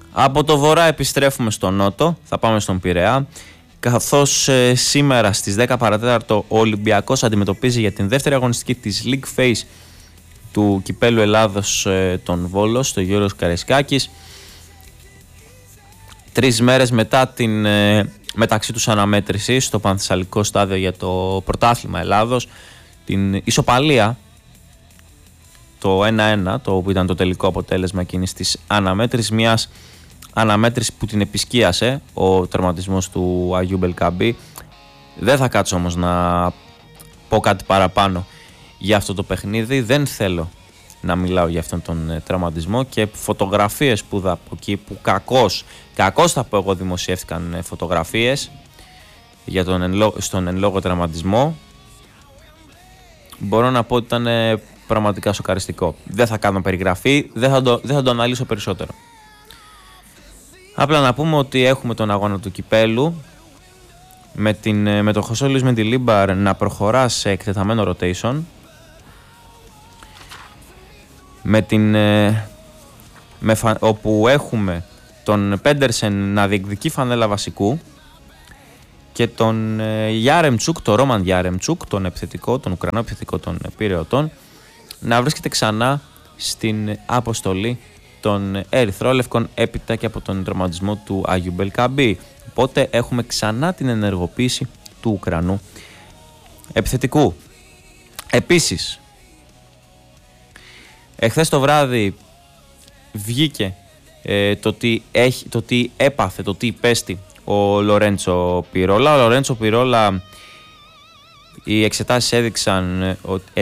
Από το βορρά επιστρέφουμε στο νότο, θα πάμε στον Πειραιά, καθώς σήμερα στις 10 παρατέταρτο ο Ολυμπιακός αντιμετωπίζει για την δεύτερη αγωνιστική της League Phase του Κυπέλλου Ελλάδος τον Βόλο στο Γιώργος Καραϊσκάκης. 3 μέρες μετά την μεταξύ τους αναμέτρηση στο Πανθεσσαλικό στάδιο για το πρωτάθλημα Ελλάδος, την ισοπαλία, το 1-1, το που ήταν το τελικό αποτέλεσμα εκείνης της αναμέτρησης, μιας αναμέτρηση που την επισκίασε ο τερματισμός του Αγίου Μπελκαμπή. Δεν θα κάτσω όμως να πω κάτι παραπάνω για αυτό το παιχνίδι. Δεν θέλω να μιλάω για αυτόν τον τραυματισμό και φωτογραφίες που από εκεί που κακώς θα πω εγώ δημοσιεύτηκαν φωτογραφίες για στον εν λόγω τραυματισμό. Μπορώ να πω ότι ήταν πραγματικά σοκαριστικό. Δεν θα κάνω περιγραφή, δεν θα το αναλύσω περισσότερο. Απλά να πούμε ότι έχουμε τον αγώνα του Κυπέλλου με τον Χωσέ Λουίς Μεντιλίμπαρ να προχωρά σε εκτεταμένο rotation, όπου έχουμε τον Πέντερσεν να διεκδικεί φανέλα βασικού και τον Γιάρεμτσουκ, τον Ρόμαν Γιάρεμτσουκ, τον Ουκρανό επιθετικό των Πειραιωτών, να βρίσκεται ξανά στην αποστολή των Ερυθρόλευκων έπειτα και από τον τραυματισμό του Αγίου Μπελκαμπή. Οπότε έχουμε ξανά την ενεργοποίηση του Ουκρανού επιθετικού. Επίσης, εχθές το βράδυ βγήκε το τι έπαθε, το τι υπέστη ο Λορέντσο Πυρόλα. Ο Λορέντσο Πυρόλα, οι εξετάσεις έδειξαν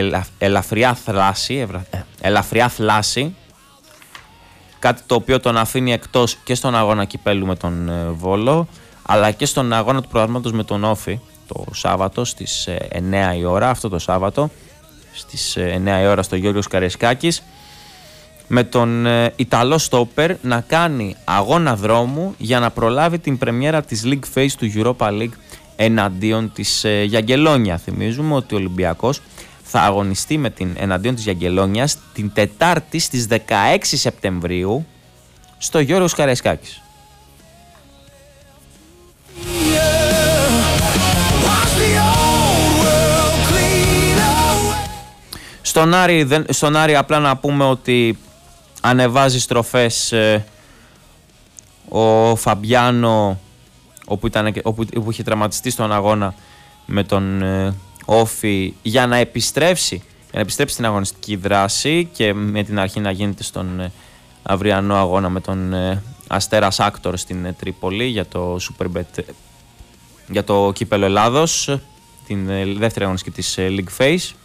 ελαφριά θλάση, κάτι το οποίο τον αφήνει εκτός και στον αγώνα Κυπέλλου με τον Βόλο, αλλά και στον αγώνα του πρωταθλήματος με τον Όφη το Σάββατο στις 9 η ώρα, αυτό το Σάββατο στις 9 η ώρα στο Γιώργος Καραϊσκάκης, με τον Ιταλό στόπερ να κάνει αγώνα δρόμου για να προλάβει την πρεμιέρα της League Phase του Europa League εναντίον της Γιαγκελόνια. Θυμίζουμε ότι ο Ολυμπιακός θα αγωνιστεί εναντίον της Γιαγκελόνιας την Τετάρτη στις 16 Σεπτεμβρίου στο Γιώργος Καραϊσκάκης. Στον Άρη απλά να πούμε ότι ανεβάζει στροφές ο Φαμπιάνο, όπου είχε τραυματιστεί στον αγώνα με τον Όφη, για να επιστρέψει στην αγωνιστική δράση και με την αρχή να γίνεται στον αυριανό αγώνα με τον Αστέρα Άκτορ στην Τρίπολη για το Κύπελλο Ελλάδος, την δεύτερη αγωνιστική της League Phase.